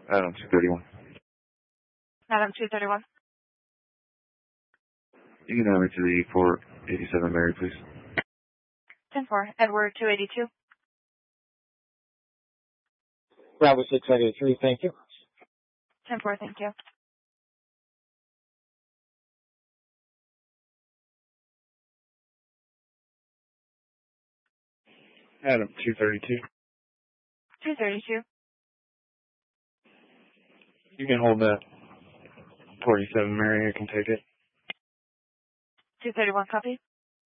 Adam 231. Adam 231. You can have me to the 487 Mary, please. 10-4, Edward 282. Bravo 683, thank you. 10-4, thank you. Adam 232. 232. You can hold that 47 Mary, I can take it. 231, copy.